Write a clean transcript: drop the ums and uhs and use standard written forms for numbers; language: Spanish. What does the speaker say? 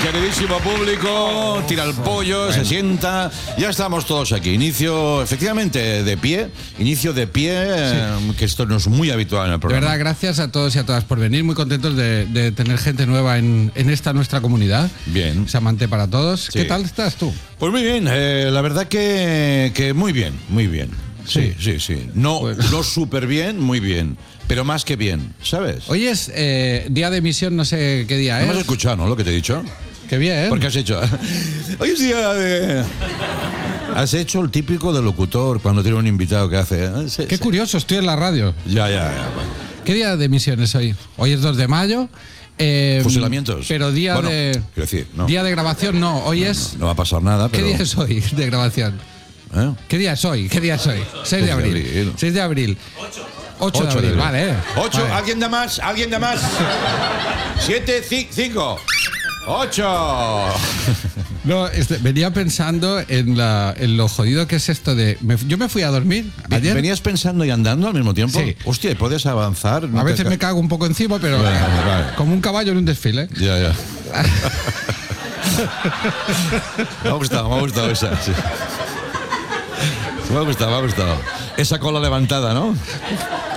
queridísimo público, tira el pollo, se sienta. Ya estamos todos aquí. Inicio, efectivamente, de pie. Inicio de pie, que esto no es muy habitual en el De programa. verdad, gracias a todos y a todas por venir. Muy contentos de tener gente nueva en esta nuestra comunidad. Bien. Samante para todos. Sí. ¿Qué tal estás tú? Pues muy bien, la verdad que muy bien, muy bien. Sí. No, Pues- no súper bien, muy bien. Pero más que bien, ¿sabes? Hoy es día de emisión, no sé qué día ¿No me has es. escuchado, no, lo que te he dicho? Qué bien. ¿Por qué has hecho? Hoy es día de... Has hecho el típico del locutor cuando tiene un invitado que hace... Qué curioso, estoy en la radio. Ya, bueno. ¿Qué día de emisión es hoy? Hoy es 2 de mayo. Fusilamientos. Pero día Bueno, de... quiero decir, no. Día de grabación no, hoy es... No va a pasar nada, ¿Qué pero... día es hoy de grabación? ¿Eh? ¿Qué día es hoy? 6 de abril. 6 de abril. 8 de abril, vale. 8, Vale. ¿alguien da más? 7, 5. 8. No, venía pensando en lo jodido que es esto de... yo me fui a dormir ayer. ¿Venías pensando y andando al mismo tiempo? Sí. Hostia, ¿y puedes avanzar? A veces me cago un poco encima, pero Vale. como un caballo en un desfile. Ya. Me ha gustado esa. Sí. Me ha gustado. Esa cola levantada, ¿no?